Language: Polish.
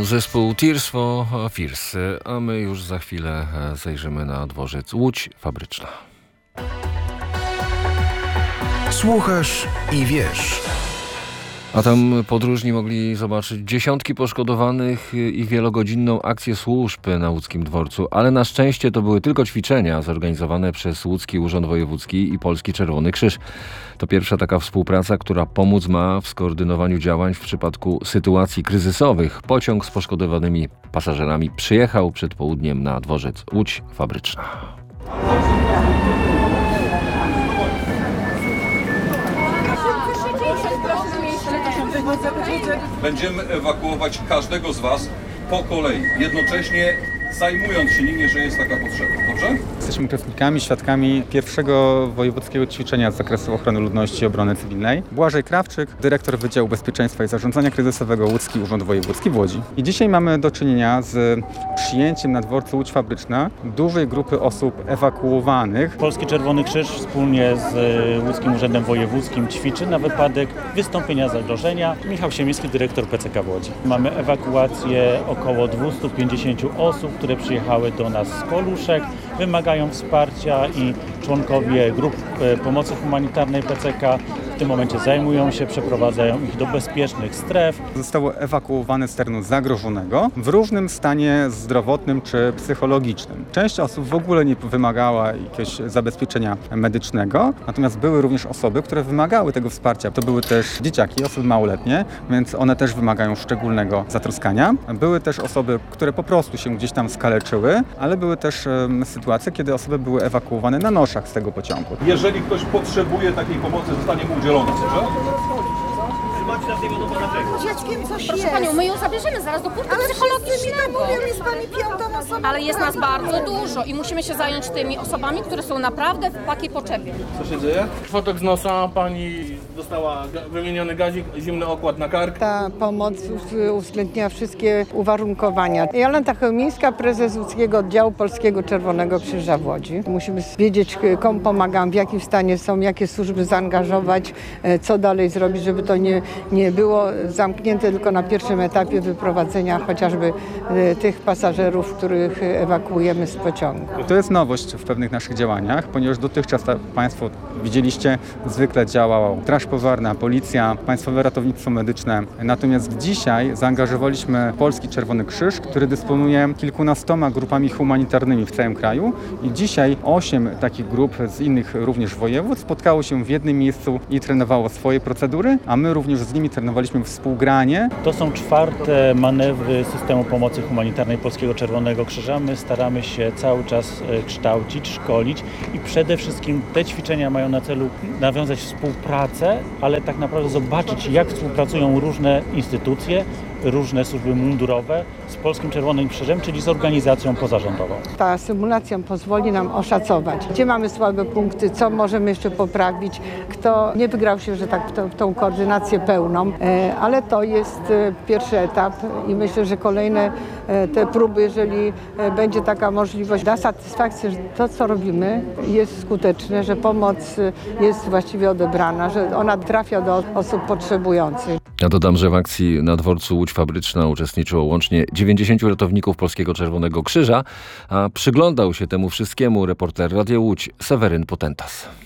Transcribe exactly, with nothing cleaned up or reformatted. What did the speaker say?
zespół Tears for Fears, a my już za chwilę zajrzymy na dworzec Łódź Fabryczna. Słuchasz i wiesz. A tam podróżni mogli zobaczyć dziesiątki poszkodowanych i wielogodzinną akcję służb na łódzkim dworcu, ale na szczęście to były tylko ćwiczenia zorganizowane przez Łódzki Urząd Wojewódzki i Polski Czerwony Krzyż. To pierwsza taka współpraca, która pomóc ma w skoordynowaniu działań w przypadku sytuacji kryzysowych. Pociąg z poszkodowanymi pasażerami przyjechał przed południem na dworzec Łódź Fabryczna. Będziemy ewakuować każdego z Was po kolei, jednocześnie zajmując się nim, jeżeli jest taka potrzeba. Dobrze? Jesteśmy uczestnikami, świadkami pierwszego wojewódzkiego ćwiczenia z zakresu ochrony ludności i obrony cywilnej. Błażej Krawczyk, dyrektor Wydziału Bezpieczeństwa i Zarządzania Kryzysowego Łódzki Urząd Wojewódzki w Łodzi. I dzisiaj mamy do czynienia z przyjęciem na dworcu Łódź Fabryczna dużej grupy osób ewakuowanych. Polski Czerwony Krzyż wspólnie z Łódzkim Urzędem Wojewódzkim ćwiczy na wypadek wystąpienia zagrożenia. Michał Siemiński, dyrektor P C K w Łodzi. Mamy ewakuację około dwieście pięćdziesiąt osób, które przyjechały do nas z Koluszek, wymagają wsparcia i członkowie grup pomocy humanitarnej P C K w tym momencie zajmują się, przeprowadzają ich do bezpiecznych stref. Zostało ewakuowane z terenu zagrożonego w różnym stanie zdrowotnym czy psychologicznym. Część osób w ogóle nie wymagała jakiegoś zabezpieczenia medycznego, natomiast były również osoby, które wymagały tego wsparcia. To były też dzieciaki, osoby małoletnie, więc one też wymagają szczególnego zatroskania. Były też osoby, które po prostu się gdzieś tam skaleczyły, ale były też um, sytuacje, kiedy osoby były ewakuowane na noszach z tego pociągu. Jeżeli ktoś potrzebuje takiej pomocy, zostanie mu udzielona, dobrze? Dzieckiem coś Proszę jest. Panią, my ją zabierzemy zaraz do punktu psychologicznego. Mówią, jest Pani piątą osobą. Ale jest nas bardzo dużo i musimy się zająć tymi osobami, które są naprawdę w takiej potrzebie. Co się dzieje? Fotok z nosa, pani dostała ga- wymieniony gazik, zimny okład na kark. Ta pomoc uwzględnia wszystkie uwarunkowania. Jolanta Chełmińska, prezes Łódzkiego Oddziału Polskiego Czerwonego Krzyża w Łodzi. Musimy wiedzieć, komu pomagam, w jakim stanie są, jakie służby zaangażować, co dalej zrobić, żeby to nie, nie było zamknięte tylko na pierwszym etapie wyprowadzenia chociażby tych pasażerów, których ewakuujemy z pociągu. To jest nowość w pewnych naszych działaniach, ponieważ dotychczas Państwo widzieliście, zwykle działała Straż Pożarna, Policja, Państwowe Ratownictwo Medyczne. Natomiast dzisiaj zaangażowaliśmy Polski Czerwony Krzyż, który dysponuje kilkunastoma grupami humanitarnymi w całym kraju i dzisiaj osiem takich grup z innych również województw spotkało się w jednym miejscu i trenowało swoje procedury, a my również z nimi trenowaliśmy współgranie. To są czwarte manewry systemu pomocy humanitarnej Polskiego Czerwonego Krzyża. My staramy się cały czas kształcić, szkolić i przede wszystkim te ćwiczenia mają na celu nawiązać współpracę, ale tak naprawdę zobaczyć, jak współpracują różne instytucje, różne służby mundurowe z Polskim Czerwonym Krzyżem, czyli z organizacją pozarządową. Ta symulacja pozwoli nam oszacować, gdzie mamy słabe punkty, co możemy jeszcze poprawić, kto nie wygrał się, że tak, w tą koordynację pełną, ale to jest pierwszy etap i myślę, że kolejne te próby, jeżeli będzie taka możliwość, da satysfakcję, że to, co robimy, jest skuteczne, że pomoc jest właściwie odebrana, że ona trafia do osób potrzebujących. Ja dodam, że w akcji na dworcu Łódź Fabryczna uczestniczyło łącznie dziewięćdziesięciu ratowników Polskiego Czerwonego Krzyża, a przyglądał się temu wszystkiemu reporter Radia Łódź Seweryn Potentas.